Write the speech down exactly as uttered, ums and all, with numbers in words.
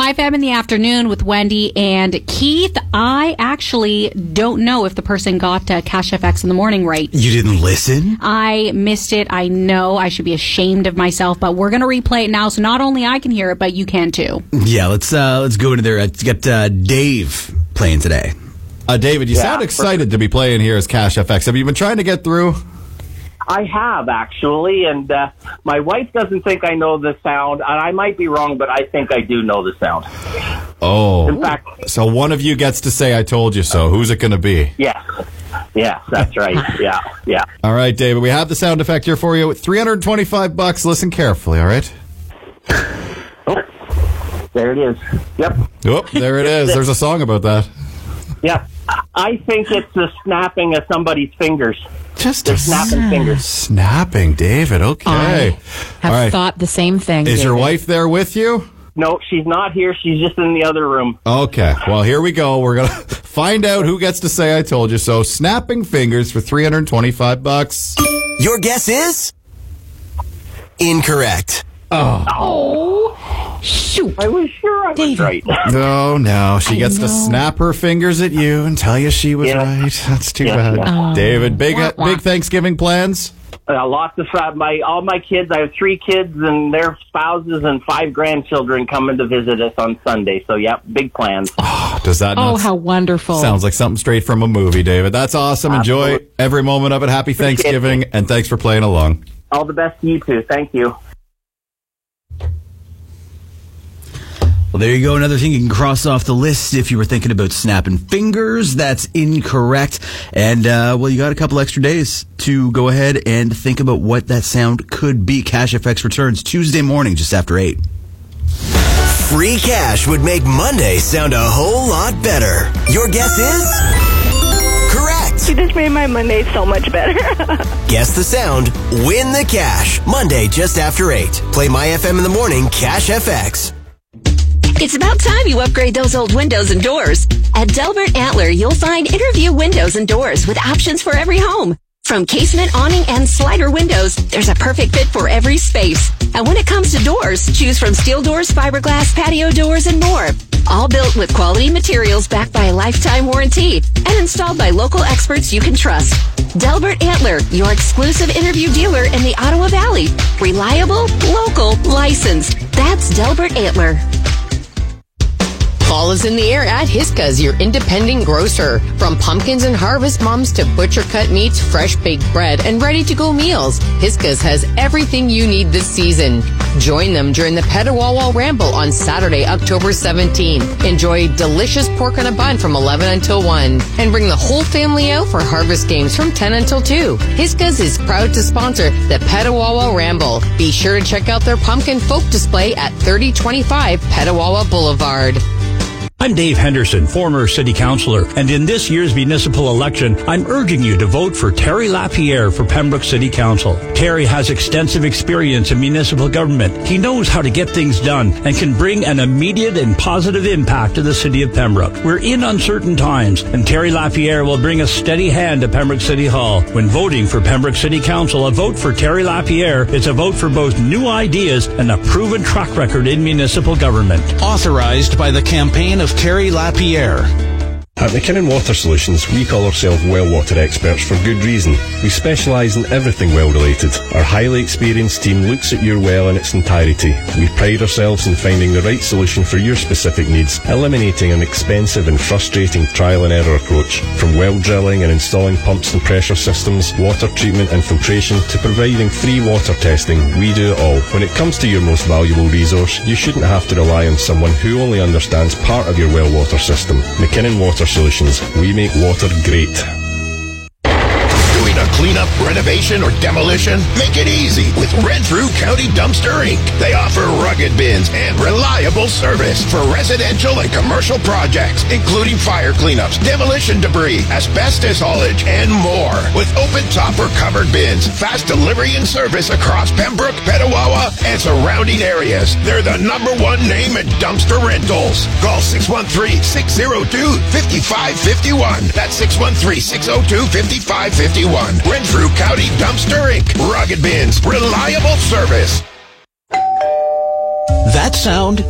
five a.m. in the afternoon with Wendy and Keith. I actually don't know if the person got uh, Cash F X in the morning right. You didn't listen? I missed it. I know I should be ashamed of myself, but we're going to replay it now, so not only I can hear it, but you can too. Yeah, let's uh, let's go into there. Let's get uh, Dave playing today. Uh, David, you Yeah, sound excited to be playing here as Cash F X. Have you been trying to get through? I have, actually, and uh, my wife doesn't think I know the sound, and I might be wrong, but I think I do know the sound. Oh. In fact, So one of you gets to say, I told you so. Who's it going to be? yes. Yes, that's right. Yeah, yeah. All right, David, we have the sound effect here for you. three hundred twenty-five bucks. Listen carefully, all right? Oh, there it is. Yep. Oh, there it is. There's a song about that. Yep. I think it's the snapping of somebody's fingers. Just The a snapping fingers. snapping, David. Okay. I have All right. thought the same thing. Is your David. wife there with you? No, she's not here. She's just in the other room. Okay. Well, here we go. We're going to find out who gets to say I told you so. Snapping fingers for three hundred twenty-five bucks. Your guess is incorrect. Oh, shoot. I was sure I was David. right. No, no. She I gets to know. snap her fingers at you and tell you she was Yeah. right. That's too Yeah, bad. yeah. Oh. David, big Wah, wah. big Thanksgiving plans? Uh, lots of uh, my all my kids. I have three kids and their spouses and five grandchildren coming to visit us on Sunday. So, yeah, big plans. Does that Oh, not how wonderful. sounds like something straight from a movie, David? That's awesome. Enjoy Absolutely. every moment of it. Happy Appreciate Thanksgiving, and thanks for playing along. All the best to you too. Thank you. Well, there you go. Another thing you can cross off the list if you were thinking about snapping fingers. That's incorrect. And, uh, well, you got a couple extra days to go ahead and think about what that sound could be. Cash F X returns Tuesday morning just after eight. Free cash would make Monday sound a whole lot better. Your guess is correct. You just made my Monday so much better. Guess the sound, win the cash. Monday just after eight. Play My F M in the morning, Cash F X. It's about time you upgrade those old windows and doors. At Delbert Antler, you'll find Interview windows and doors with options for every home. From casement, awning, and slider windows, there's a perfect fit for every space. And when it comes to doors, choose from steel doors, fiberglass, patio doors, and more. All built with quality materials backed by a lifetime warranty and installed by local experts you can trust. Delbert Antler, your exclusive Interview dealer in the Ottawa Valley. Reliable, local, licensed. That's Delbert Antler. Fall is in the air at Hisca's, your independent grocer. From pumpkins and harvest mums to butcher-cut meats, fresh-baked bread, and ready-to-go meals, Hisca's has everything you need this season. Join them during the Petawawa Ramble on Saturday, October seventeenth. Enjoy delicious pork on a bun from eleven until one. And bring the whole family out for harvest games from ten until two. Hisca's is proud to sponsor the Petawawa Ramble. Be sure to check out their pumpkin folk display at thirty twenty-five Petawawa Boulevard. I'm Dave Henderson, former city councillor, and in this year's municipal election, I'm urging you to vote for Terry Lapierre for Pembroke City Council. Terry has extensive experience in municipal government. He knows how to get things done and can bring an immediate and positive impact to the city of Pembroke. We're in uncertain times, and Terry Lapierre will bring a steady hand to Pembroke City Hall. When voting for Pembroke City Council, a vote for Terry Lapierre is a vote for both new ideas and a proven track record in municipal government. Authorized by the campaign of Terry Lapierre. At McKinnon Water Solutions, we call ourselves well water experts for good reason. We specialise in everything well related. Our highly experienced team looks at your well in its entirety. We pride ourselves in finding the right solution for your specific needs, eliminating an expensive and frustrating trial and error approach. From well drilling and installing pumps and pressure systems, water treatment and filtration, to providing free water testing, we do it all. When it comes to your most valuable resource, you shouldn't have to rely on someone who only understands part of your well water system. McKinnon Water Solutions. We make water great. Doing a cleanup, renovation, or demolition? Make it easy with Renfrew County Dumpster Incorporated. They offer rugged bins and reliable service for residential and commercial projects, including fire cleanups, demolition debris, asbestos haulage, and more. With open top or covered bins, fast delivery and service across Pembroke, Petawawa, and surrounding areas. They're the number one name in dumpster rentals. Call six one three, six zero two, five five five one. That's six one three, six zero two, five five five one. Renfrew County Dumpster Incorporated. Rugged bins, reliable service. That sound